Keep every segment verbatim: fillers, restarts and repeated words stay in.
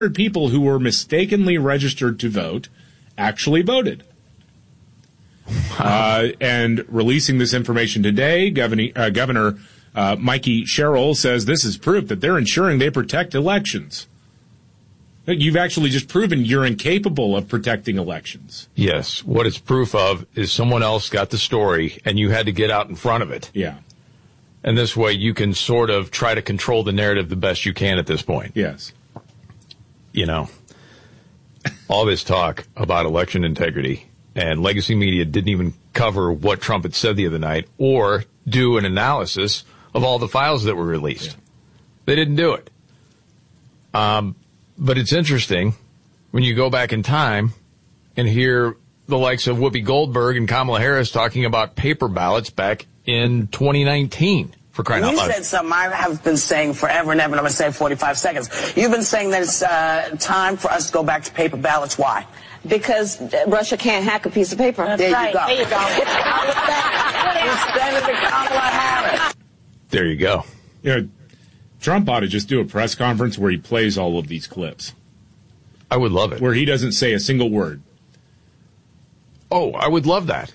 people who were mistakenly registered to vote actually voted. Uh, and releasing this information today, Governor, uh, Governor uh, Mikey Sherrill says this is proof that they're ensuring they protect elections. You've actually just proven you're incapable of protecting elections. Yes. What it's proof of is someone else got the story, and you had to get out in front of it. Yeah. And this way you can sort of try to control the narrative the best you can at this point. Yes. You know, all this talk about election integrity, and legacy media didn't even cover what Trump had said the other night or do an analysis of all the files that were released. Yeah. They didn't do it. Um, but it's interesting when you go back in time and hear the likes of Whoopi Goldberg and Kamala Harris talking about paper ballots back in twenty nineteen. For crying out loud. You said something I have been saying forever and ever, and I'm going to say forty-five seconds. You've been saying that it's uh, time for us to go back to paper ballots. Why? Because Russia can't hack a piece of paper. There you right. go. There you go. Instead of the Kamala Harris. There you go. You know, Trump ought to just do a press conference where he plays all of these clips. I would love it. Where he doesn't say a single word. Oh, I would love that.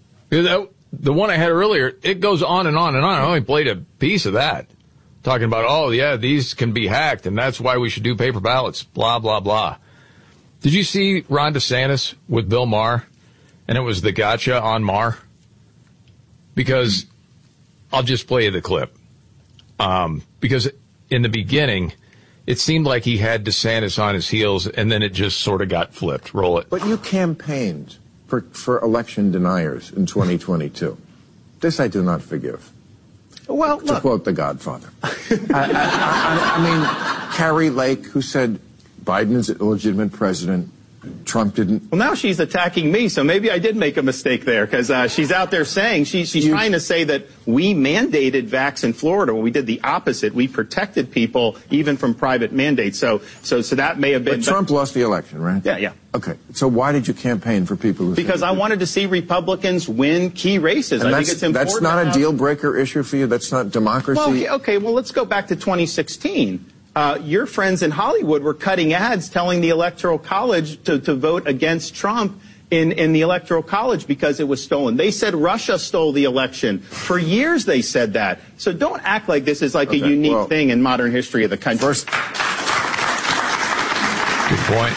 The one I had earlier, it goes on and on and on. I only played a piece of that. Talking about, oh, yeah, these can be hacked, and that's why we should do paper ballots, blah, blah, blah. Did you see Ron DeSantis with Bill Maher? And it was the gotcha on Maher? Because I'll just play you the clip. Um, because in the beginning, it seemed like he had DeSantis on his heels, and then it just sort of got flipped. Roll it. But you campaigned For, for election deniers in twenty twenty-two. This I do not forgive. Well, to look. quote The Godfather. I, I, I, I mean, Carrie Lake, who said Biden is an illegitimate president, Trump didn't. Well, now she's attacking me, so maybe I did make a mistake there, because uh, she's out there saying, she, she's you, trying to say that we mandated vax in Florida when we did the opposite. We protected people even from private mandates. So so, so that may have been. But Trump lost the election, right? Yeah, yeah. Okay, so why did you campaign for people who Because I wanted to see Republicans win key races. And I think think it's important. That's not a deal-breaker issue for you? That's not democracy? Well, okay, okay, well, let's go back to twenty sixteen. Uh, your friends in Hollywood were cutting ads telling the Electoral College to, to vote against Trump in, in the Electoral College because it was stolen. They said Russia stole the election. For years they said that. So don't act like this is like okay, a unique well, thing in modern history of the country. First, good point.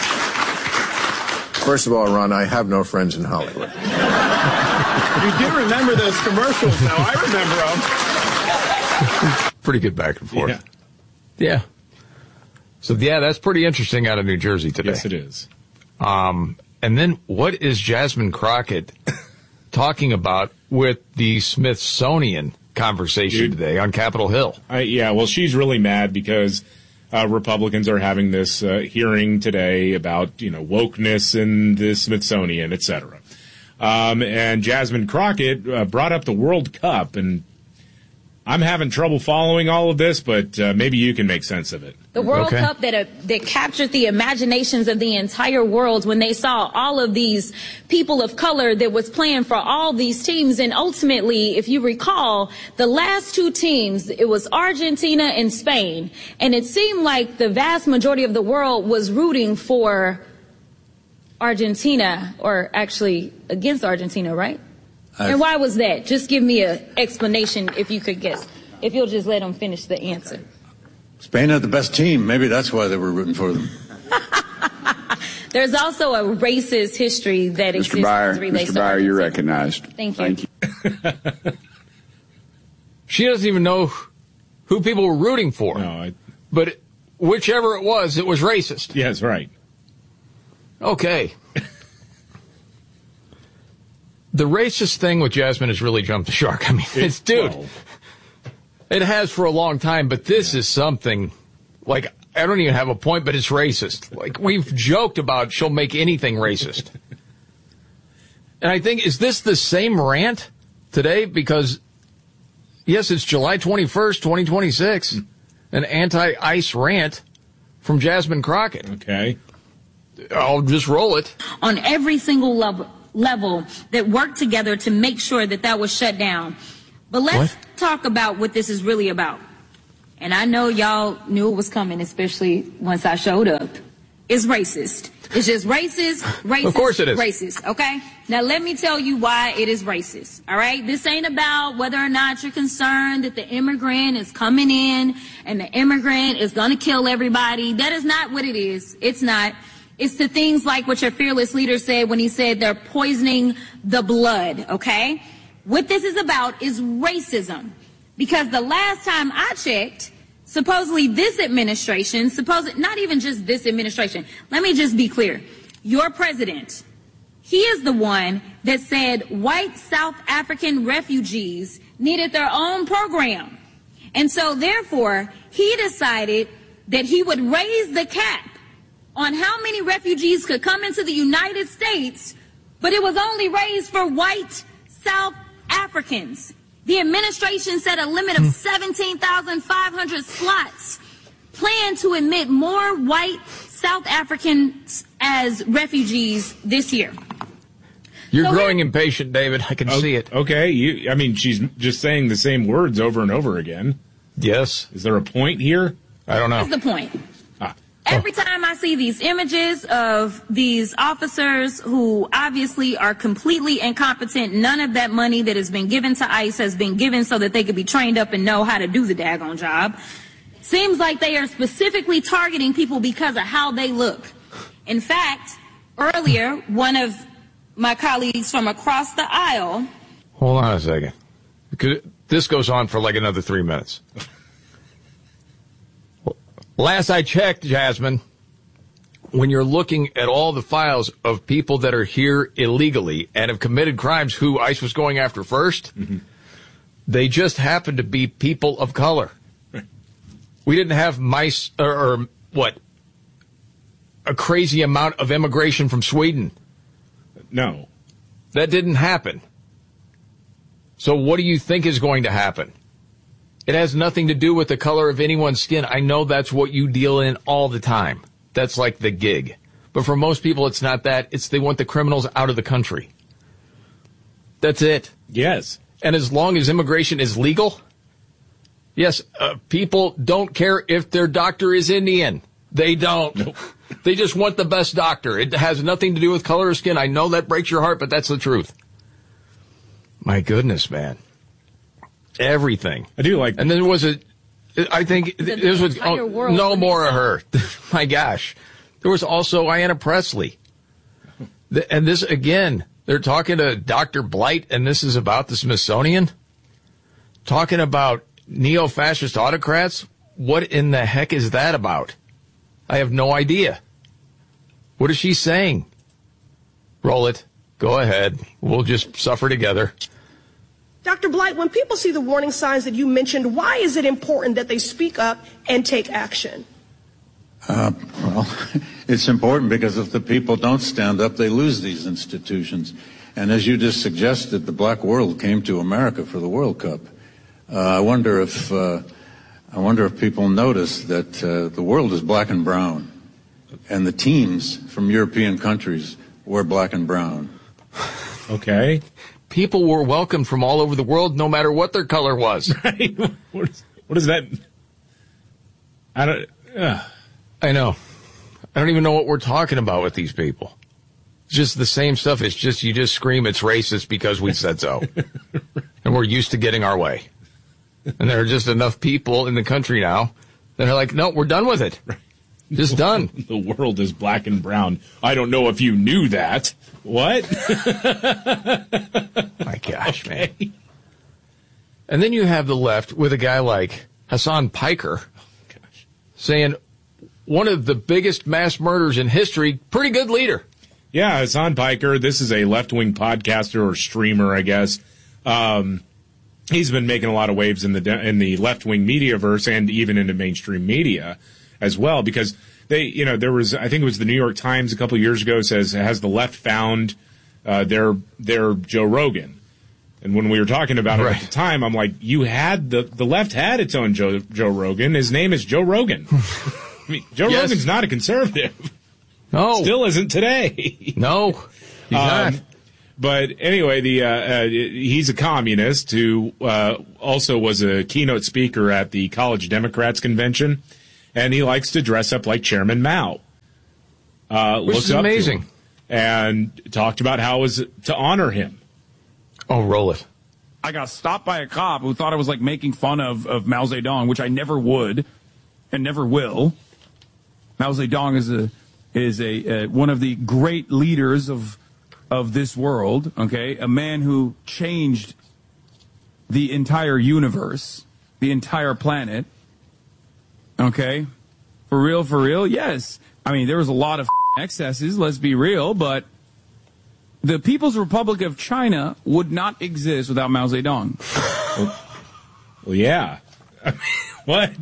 First of all, Ron, I have no friends in Hollywood. You do remember those commercials, though. I remember them. Pretty good back and forth. Yeah. Yeah. So, yeah, that's pretty interesting out of New Jersey today. Yes, it is. Um, and then what is Jasmine Crockett talking about with the Smithsonian conversation Dude, today on Capitol Hill? I, yeah, well, she's really mad because uh, Republicans are having this uh, hearing today about, you know, wokeness in the Smithsonian, et cetera. Um, and Jasmine Crockett uh, brought up the World Cup, and I'm having trouble following all of this, but uh, maybe you can make sense of it. The World okay. Cup that uh, that captured the imaginations of the entire world when they saw all of these people of color that was playing for all these teams. And ultimately, if you recall, the last two teams, it was Argentina and Spain. And it seemed like the vast majority of the world was rooting for Argentina, or actually against Argentina, right? And why was that? Just give me an explanation if you could guess. If you'll just let them finish the answer. Spain had the best team. Maybe that's why they were rooting for them. There's also a racist history that exists. Mister Byer, Mister Byer, you're recognized. Thank you. Thank you. She doesn't even know who people were rooting for. No, I... But whichever it was, it was racist. Yes, right. Okay. The racist thing with Jasmine has really jumped the shark. I mean, it's, dude, well, it has for a long time, but this yeah. is something, like, I don't even have a point, but it's racist. Like, we've joked about she'll make anything racist. And I think, is this the same rant today? Because, yes, it's July twenty-first, twenty twenty-six, an anti-ICE rant from Jasmine Crockett. Okay. I'll just roll it. On every single level. level that worked together to make sure that that was shut down. But let's what? talk about what this is really about. and I know y'all knew it was coming, especially once I showed up, is racist. It's just racist, racist, of course it is. racist, okay? Now let me tell you why it is racist, all right? This ain't about whether or not you're concerned that the immigrant is coming in and the immigrant is gonna kill everybody. That is not what it is. It's not. It's the things like what your fearless leader said when he said they're poisoning the blood, okay? What this is about is racism. Because the last time I checked, supposedly this administration, supposed not even just this administration, let me just be clear. Your president, he is the one that said white South African refugees needed their own program. And so therefore, he decided that he would raise the cap on how many refugees could come into the United States, but it was only raised for white South Africans. The administration set a limit of seventeen thousand five hundred slots, planned to admit more white South Africans as refugees this year. You're So growing here- impatient, David. I can Oh, see it. Okay, you, I mean, she's just saying the same words over and over again. Yes. Is there a point here? I don't know. Here's the point. Ah. Every time I see these images of these officers who obviously are completely incompetent, none of that money that has been given to ICE has been given so that they could be trained up and know how to do the daggone job. Seems like they are specifically targeting people because of how they look. In fact, earlier, one of my colleagues from across the aisle. Hold on a second. Because this goes on for like another three minutes. Last I checked, Jasmine, when you're looking at all the files of people that are here illegally and have committed crimes who ICE was going after first, mm-hmm. they just happen to be people of color. Right. We didn't have mice or, or what, a crazy amount of immigration from Sweden. No. That didn't happen. So what do you think is going to happen? It has nothing to do with the color of anyone's skin. I know that's what you deal in all the time. That's like the gig. But for most people, it's not that. It's they want the criminals out of the country. That's it. Yes. And as long as immigration is legal, yes, uh, people don't care if their doctor is Indian. They don't. Nope. They just want the best doctor. It has nothing to do with color of skin. I know that breaks your heart, but that's the truth. My goodness, man. Everything. I do like. And then was it, I think, The this was, entire oh, world no when more they of her. My gosh. There was also Ayanna Pressley. The, and this, again, they're talking to Doctor Blight, and this is about the Smithsonian. Talking about neo-fascist autocrats. What in the heck is that about? I have no idea. What is she saying? Roll it. Go ahead. We'll just suffer together. Doctor Blight, when people see the warning signs that you mentioned, why is it important that they speak up and take action? Uh, well, it's important because if the people don't stand up, they lose these institutions. And as you just suggested, the black world came to America for the World Cup. Uh, I wonder if uh, I wonder if people notice that uh, the world is black and brown, and the teams from European countries were black and brown. Okay. People were welcomed from all over the world, no matter what their color was. Right. What is, what is that? I don't. Uh. I know. I don't even know what we're talking about with these people. It's just the same stuff. It's just you just scream it's racist because we said so. And we're used to getting our way. And there are just enough people in the country now that are like, no, we're done with it. Just done. The world is black and brown. I don't know if you knew that. What? My gosh, okay. man. And then you have the left with a guy like Hassan Piker Gosh. saying one of the biggest mass murders in history, pretty good leader. Yeah, Hassan Piker. This is a left-wing podcaster or streamer, I guess. Um, he's been making a lot of waves in the in the left-wing mediaverse and even into mainstream media as well, because they, you know, there was, I think it was the New York Times a couple of years ago says, has the left found uh, their their Joe Rogan? And when we were talking about it right. at the time, I'm like, you had the the left had its own Joe Joe Rogan. His name is Joe Rogan. I mean, Joe yes. Rogan's not a conservative. No, Still isn't today. No, he's um, not. But anyway, the uh, uh, he's a communist who uh, also was a keynote speaker at the College Democrats convention, and he likes to dress up like Chairman Mao. Uh, Which is amazing. And talked about how it was to honor him. Oh, roll it. I got stopped by a cop who thought I was like making fun of, of Mao Zedong, which I never would and never will. Mao Zedong is a is a uh, one of the great leaders of of this world, okay? A man who changed the entire universe, the entire planet, okay? For real, for real, yes. I mean, there was a lot of excesses, let's be real, but the People's Republic of China would not exist without Mao Zedong. Well, well yeah. I mean, what?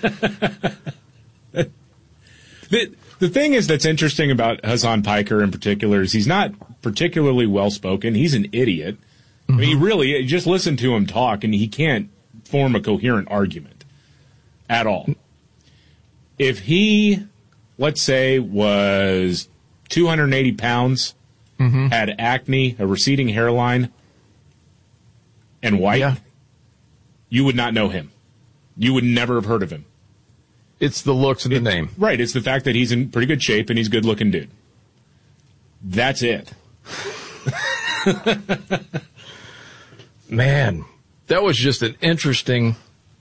the, the thing is that's interesting about Hasan Piker in particular is he's not particularly well-spoken. He's an idiot. Mm-hmm. I mean, he really, just listen to him talk, and he can't form a coherent argument at all. If he, let's say, was two hundred eighty pounds, mm-hmm. had acne, a receding hairline, and white, yeah. you would not know him. You would never have heard of him. It's the looks and the name. Right. It's the fact that he's in pretty good shape and he's a good-looking dude. That's it. Man, that was just an interesting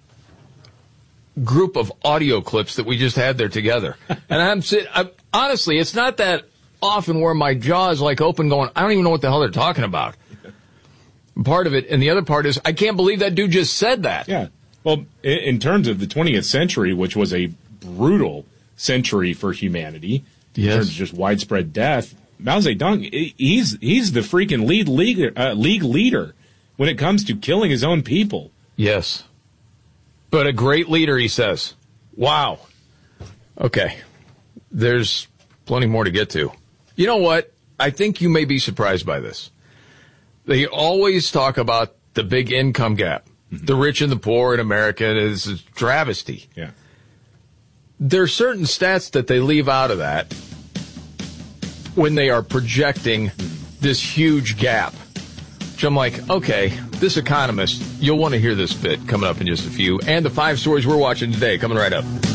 group of audio clips that we just had there together. And I'm sitting, honestly, it's not that often where my jaw is like open going, I don't even know what the hell they're talking about. Part of it, and the other part is, I can't believe that dude just said that. Yeah. Well, in terms of the twentieth century, which was a brutal century for humanity, yes. in terms of just widespread death, Mao Zedong, he's he's the freaking lead league, uh, league leader when it comes to killing his own people. Yes. But a great leader, he says. Wow. Okay. There's plenty more to get to. You know what? I think you may be surprised by this. They always talk about the big income gap. Mm-hmm. The rich and the poor in America is a travesty. Yeah. There are certain stats that they leave out of that when they are projecting this huge gap. Which I'm like, okay, this economist, you'll want to hear this bit coming up in just a few. And the five stories we're watching today coming right up.